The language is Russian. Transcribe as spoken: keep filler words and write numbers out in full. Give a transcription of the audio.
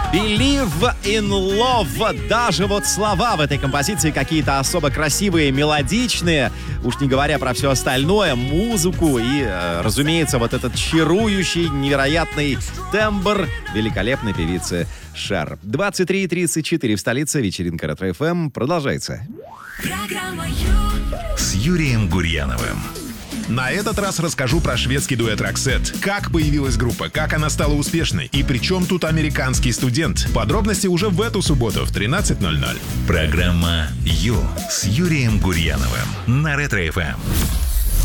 Believe in Love. Даже вот слова в этой композиции какие-то особо красивые, мелодичные. Уж не говоря про все остальное, музыку и, э, разумеется, вот этот чарующий, невероятный тембр великолепной певицы Шер. двадцать три тридцать четыре в столице. Вечеринка Ретро-эф эм продолжается. Программа С Юрием Гурьяновым. На этот раз расскажу про шведский дуэт Roxette. Как появилась группа, как она стала успешной и при чем тут американский студент. Подробности уже в эту субботу в тринадцать ноль ноль. Программа «Ю» с Юрием Гурьяновым на Ретро-эф эм.